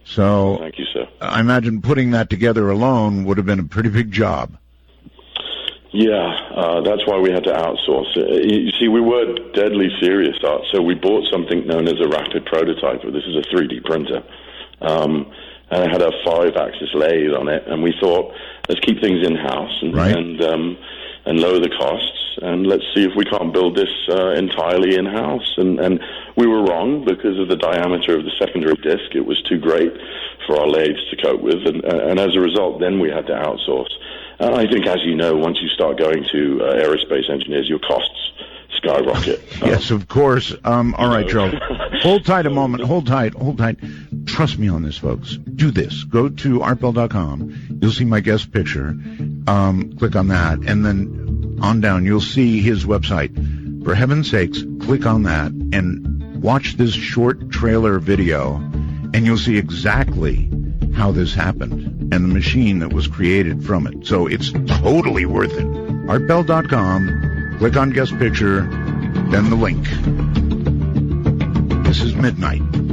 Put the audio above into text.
So thank you, sir. I imagine putting that together alone would have been a pretty big job. Yeah, that's why we had to outsource. You see, we were deadly serious, Art, so we bought something known as a rapid prototyper. This is a 3D printer. And it had a 5-axis lathe on it, and we thought, let's keep things in-house and lower the costs, and let's see if we can't build this entirely in-house. And we were wrong because of the diameter of the secondary disc. It was too great for our lathes to cope with, and as a result, then we had to outsource. I think, as you know, once you start going to aerospace engineers, your costs skyrocket. Yes, of course. All right, Joe. Hold tight a moment. Hold tight. Trust me on this, folks. Do this. Go to artbell.com. You'll see my guest picture. Click on that, and then on down, you'll see his website. For heaven's sakes, click on that and watch this short trailer video, and you'll see exactly how this happened and the machine that was created from it. So it's totally worth it. artbell.com, click on guest picture, then the link. This is Midnight.